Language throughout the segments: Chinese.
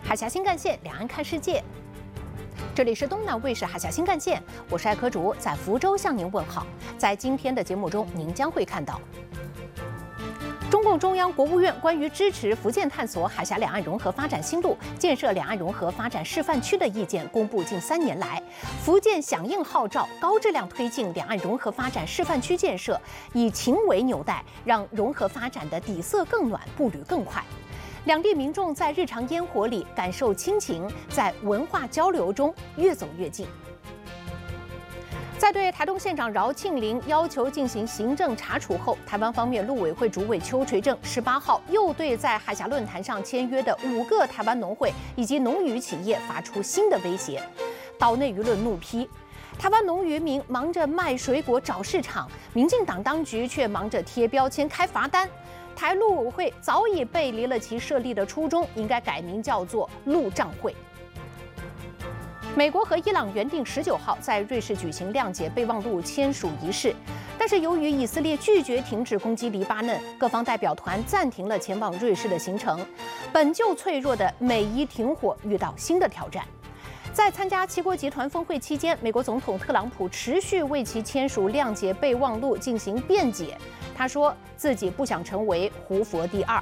海峡新干线，两岸看世界。这里是东南卫视海峡新干线，我是艾科竹，在福州向您问好。在今天的节目中，您将会看到。 中共中央、国务院关于支持福建探索海峡两岸融合发展新路、建设两岸融合发展示范区的意见公布近3年来，福建响应号召，高质量推进两岸融合发展示范区建设，以情为纽带，让融合发展的底色更暖，步履更快。两地民众在日常烟火里感受亲情，在文化交流中越走越近。 在对台东县长饶庆铃要求进行行政查处后，台湾方面陆委会主委邱垂正18号又对在海峡论坛上签约的5个台湾农会以及农渔企业发出新的威胁。岛内舆论怒批，台湾农渔民忙着卖水果找市场，民进党当局却忙着贴标签开罚单。台陆委会早已背离了其设立的初衷，应该改名叫做陆账会。 美国和伊朗原定19号在瑞士举行谅解备忘录签署仪式，但是由于以色列拒绝停止攻击黎巴嫩，各方代表团暂停了前往瑞士的行程。本就脆弱的美伊停火遇到新的挑战。在参加7国集团峰会期间，美国总统特朗普持续为其签署谅解备忘录进行辩解。他说自己不想成为胡佛第2。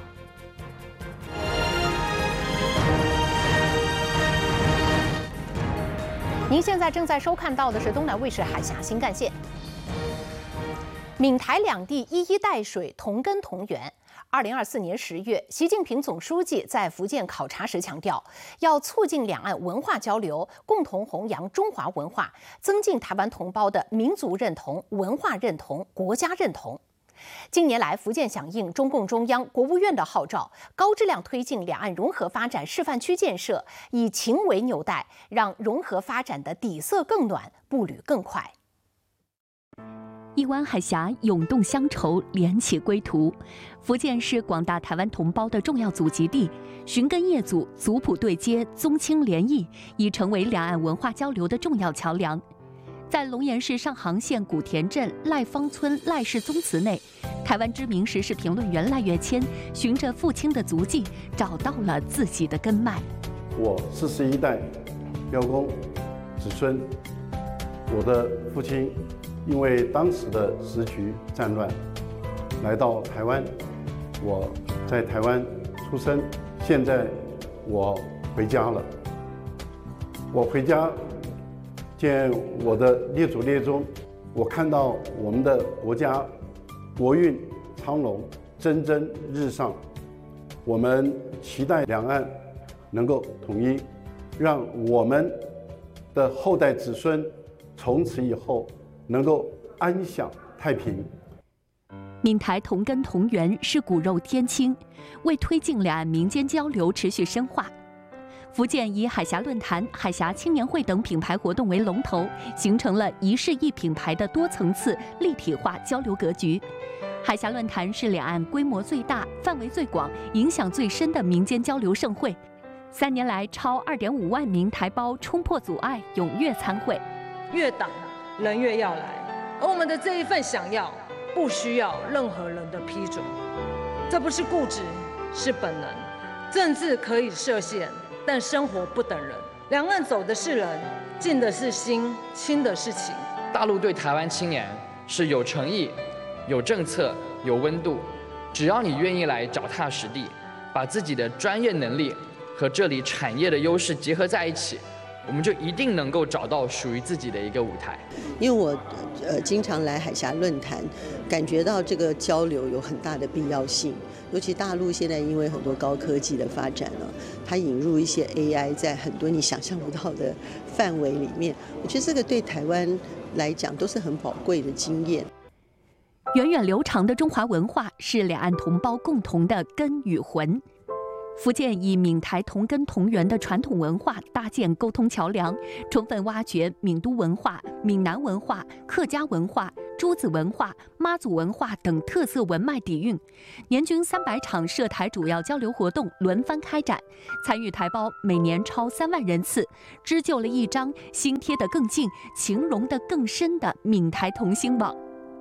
您现在正在收看到的是东南卫视海峡新干线。闽台两地一衣带水，同根同源。2024年10月，习近平总书记在福建考察时强调，要促进两岸文化交流，共同弘扬中华文化，增进台湾同胞的民族认同、文化认同、国家认同。 近年来，福建响应中共中央、国务院的号召，高质量推进两岸融合发展示范区建设，以情为纽带，让融合发展的底色更暖，步履更快。 一湾海峡涌动乡愁，连起归途。福建是广大台湾同胞的重要祖籍地，寻根业祖、族谱对接、宗亲联谊，已成为两岸文化交流的重要桥梁。 在龙岩市上杭县古田镇赖芳村赖氏宗祠内，台湾知名时事评论员赖月谦循着父亲的足迹，找到了自己的根脉。 我41代标公子孙，我的父亲因为当时的时局战乱，来到台湾。我在台湾出生，现在我回家了。我回家。 见我的列祖列宗，我看到我们的国家国运昌隆，蒸蒸日上。我们期待两岸能够统一，让我们的后代子孙从此以后能够安享太平。 闽台同根同源是骨肉天亲，为推进两岸民间交流持续深化。 福建以海峡论坛、海峡青年会等品牌活动为龙头，形成了一市一品牌的多层次立体化交流格局。海峡论坛是两岸规模最大、范围最广、影响最深的民间交流盛会。3年来，超2.5万名台胞冲破阻碍，踊跃参会。 越党人越要来，而我们的这一份想要，不需要任何人的批准。这不是固执，是本能。政治可以设限。 但生活不等人，两岸走的是人，近的是心，亲的是情。 大陆对台湾青年是有诚意、有政策、有温度，只要你愿意来脚踏实地，把自己的专业能力和这里产业的优势结合在一起，我们就一定能够找到属于自己的一个舞台。 因为我经常来海峡论坛，感觉到这个交流有很大的必要性。 尤其大陆现在因为很多高科技的发展了，它引入一些 AI 在很多你想象不到的范围里面，我觉得这个对台湾来讲都是很宝贵的经验。 源远流长的中华文化是两岸同胞共同的根与魂。福建以闽台同根同源的传统文化搭建沟通桥梁，充分挖掘闽都文化、闽南文化、客家文化、诸子文化、妈祖文化等特色文脉底蕴。年均300场涉台主要交流活动轮番开展，参与台胞每年超3万人次，织就了一张心贴得更近、情融得更深的闽台同心网。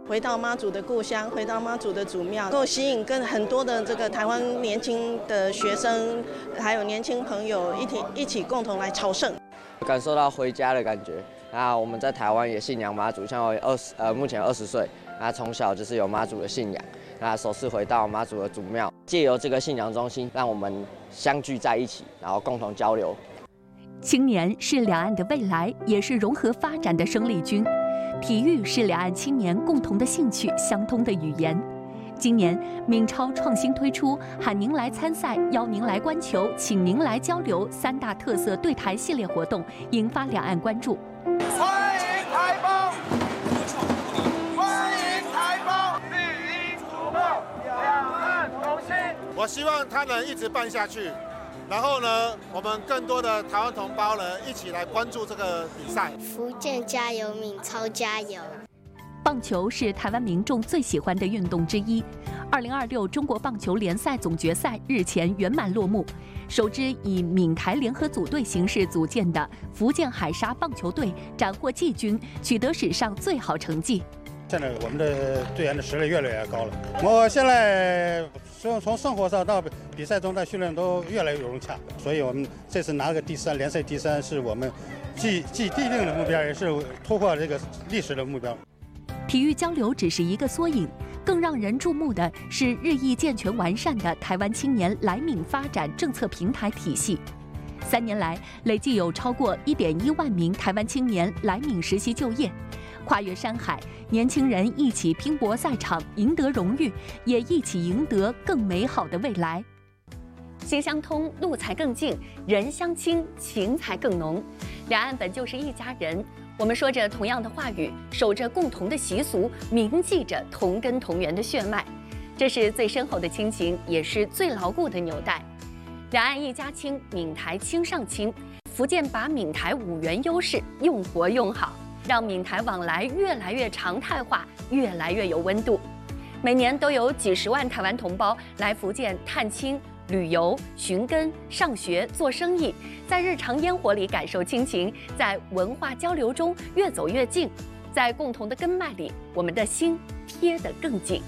回到妈祖的故乡，回到妈祖的祖庙，能够吸引很多的这个台湾年轻的学生，还有年轻朋友一起共同来朝圣， 感受到回家的感觉。那我们在台湾也信仰妈祖，像我目前20岁，那从小就是有妈祖的信仰。那首次回到妈祖的祖庙，借由这个信仰中心，让我们相聚在一起，然后共同交流。 青年是两岸的未来，也是融合发展的生力军。体育是两岸青年共同的兴趣，相通的语言。今年，闽超创新推出“喊您来参赛，邀您来观球，请您来交流”3大特色对台系列活动，引发两岸关注。 欢迎台胞，欢迎台胞，绿衣主报，两岸同心。 我希望它能一直办下去。然后呢，我们更多的台湾同胞呢，一起来关注这个比赛。 福建加油，闽超加油！ 棒球是台湾民众最喜欢的运动之一。2026中国棒球联赛总决赛日前圆满落幕，首支以闽台联合组队形式组建的福建海沙棒球队斩获季军，取得史上最好成绩。 现在我们的队员的实力越来越高了。我现在从生活上到比赛中到训练都越来越融洽，所以我们这次拿个第3，联赛第3是我们既既定的目标，也是突破这个历史的目标。 体育交流只是一个缩影，更让人注目的是日益健全完善的台湾青年来闽发展政策平台体系。3年来，累计有超过1.1万名台湾青年来闽实习就业。跨越山海，年轻人一起拼搏赛场，赢得荣誉，也一起赢得更美好的未来。心相通，路才更近；人相亲，情才更浓。两岸本就是一家人，我们说着同样的话语，守着共同的习俗，铭记着同根同源的血脉。这是最深厚的亲情，也是最牢固的纽带。两岸一家亲，闽台亲上亲。福建把闽台5元优势用活用好，让闽台往来越来越常态化，越来越有温度。每年都有几十万台湾同胞来福建探亲、旅游、寻根、上学、做生意，在日常烟火里感受亲情，在文化交流中越走越近，在共同的根脉里，我们的心贴得更紧。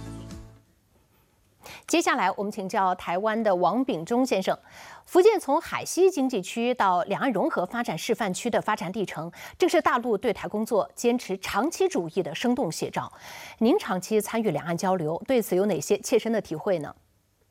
接下来，我们请教台湾的王炳忠先生。福建从海西经济区到两岸融合发展示范区的发展历程，正是大陆对台工作坚持长期主义的生动写照。您长期参与两岸交流，对此有哪些切身的体会呢？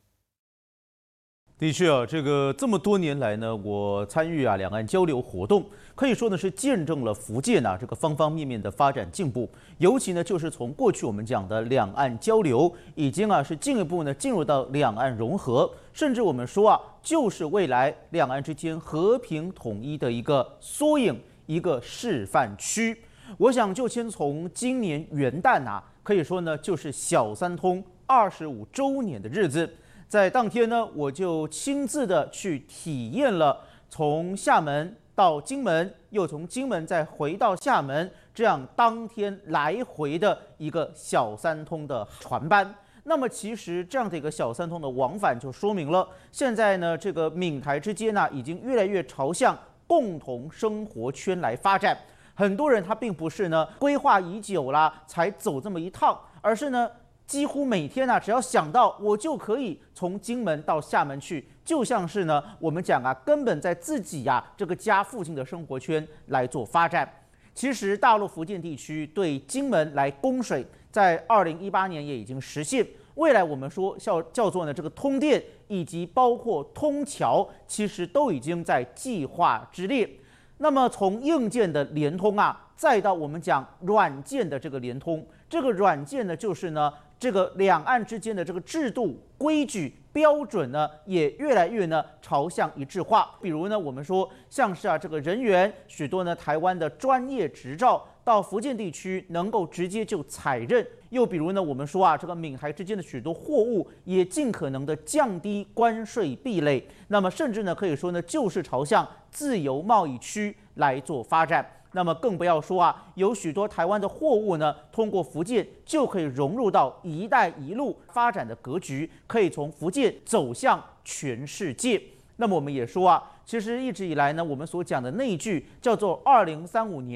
的确啊，这么多年来呢，我参与两岸交流活动，可以说呢是见证了福建这个方方面面的发展进步。尤其呢，就是从过去我们讲的两岸交流，已经是进一步呢进入到两岸融合，甚至我们说就是未来两岸之间和平统一的一个缩影，一个示范区。我想就先从今年元旦可以说呢就是小三通25周年的日子。在当天呢，我就亲自的去体验了从厦门到金门，又从金门再回到厦门，这样当天来回的一个小三通的船班。那么其实这样的一个小三通的往返，就说明了现在呢，这个闽台之间已经越来越朝向共同生活圈来发展。很多人他并不是呢规划已久啦才走这么一趟，而是呢几乎每天只要想到我就可以从金门到厦门去，就像是呢我们讲根本在自己这个家附近的生活圈来做发展。其实大陆福建地区对金门来供水，在2018年也已经实现。未来我们说叫做呢这个通电以及包括通桥，其实都已经在计划之列。那么从硬件的联通再到我们讲软件的这个联通，这个软件呢就是呢这个两岸之间的这个制度、规矩、标准呢，也越来越呢朝向一致化。比如呢，我们说像是这个人员许多呢台湾的专业执照到福建地区能够直接就采认，又比如呢，我们说这个闽台之间的许多货物也尽可能的降低关税壁垒，那么甚至呢可以说呢就是朝向自由贸易区来做发展。那么更不要说有许多台湾的货物呢，通过福建就可以融入到“一带一路”发展的格局，可以从福建走向全世界。那么我们也说其实一直以来呢，我们所讲的那一句叫做2035年。